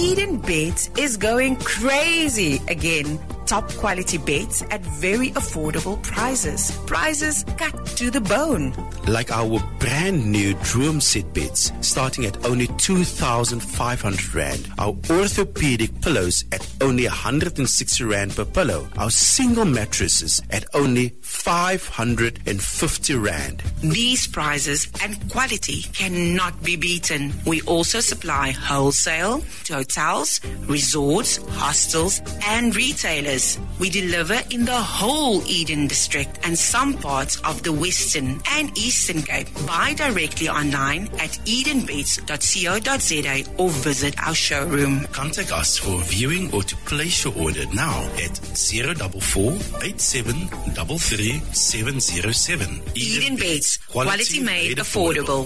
Eden Beds is going crazy again. Top quality beds at very affordable prices. Prices cut to the bone. Like our brand new Droom Set beds, starting at only 2,500 Rand. Our orthopedic pillows at only 160 Rand per pillow. Our single mattresses at only 550 Rand. These prices and quality cannot be beaten. We also supply wholesale to hotels, resorts, hostels, and retailers. We deliver in the whole Eden district and some parts of the Western and Eastern Cape. Buy directly online at edenbeds.co.za or visit our showroom. Contact us for viewing or to place your order now at 044 8733 707. Eden Beds, quality made affordable.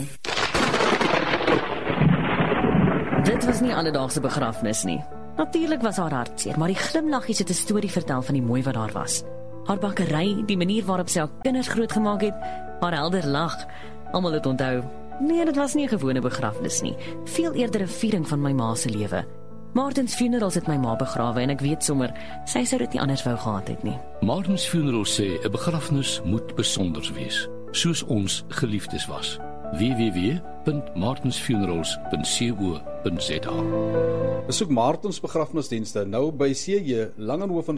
Dit was nie alledaagse begrafnis nie. Natuurlik was haar hartseer, maar die glimlaggies het 'n storie vertel van die mooi wat daar was. Haar bakkery, die manier waarop sy haar kinders grootgemaak het, haar helder lag. Almal het onthou, nee, dit was nie 'n gewone begrafnis nie, veel eerder 'n viering van my ma se lewe. Martins Funerals het my ma begrawe en ek weet sommer, sy sou dit nie anders wou gehad het nie. Martins Funerals sê 'n begrafnis moet besonder wees, soos ons geliefdes was. www.martinsfunerals.co.za. Besoek Martins begrafnisdienste nou by CJ Langenhoven